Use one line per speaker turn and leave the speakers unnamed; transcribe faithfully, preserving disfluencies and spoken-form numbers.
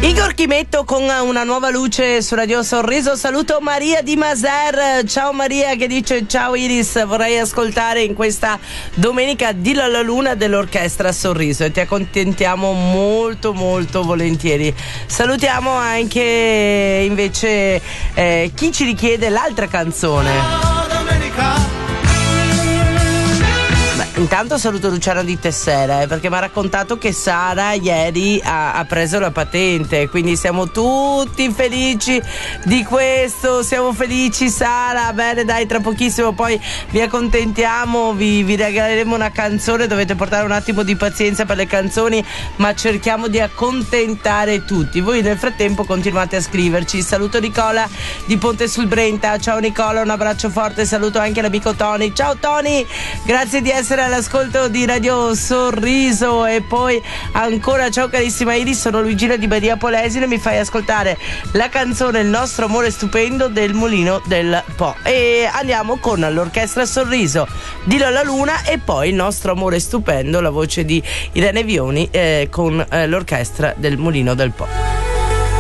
Igor Chimetto con una nuova luce su Radio Sorriso. Saluto Maria di Maser. Ciao Maria, che dice: ciao Iris, vorrei ascoltare in questa domenica Dillo alla Luna dell'Orchestra Sorriso, e ti accontentiamo molto molto volentieri. Salutiamo anche invece eh, chi ci richiede l'altra canzone. Intanto saluto Luciano di Tessera, eh, perché mi ha raccontato che Sara ieri ha, ha preso la patente, quindi siamo tutti felici di questo. Siamo felici, Sara. Bene, dai, tra pochissimo poi vi accontentiamo, vi, vi regaleremo una canzone. Dovete portare un attimo di pazienza per le canzoni, ma cerchiamo di accontentare tutti. Voi nel frattempo continuate a scriverci. Saluto Nicola di Ponte sul Brenta. Ciao Nicola, un abbraccio forte. Saluto anche l'amico Tony. Ciao Tony, grazie di essere all'ascolto di Radio Sorriso. E poi ancora ciao carissima Iris, sono Luigina di Badia Polesine, mi fai ascoltare la canzone Il nostro amore stupendo del Mulino del Po, e andiamo con l'Orchestra Sorriso, Dillo alla Luna, e poi Il nostro amore stupendo, la voce di Irene Vioni eh, con eh, l'Orchestra del Mulino del Po.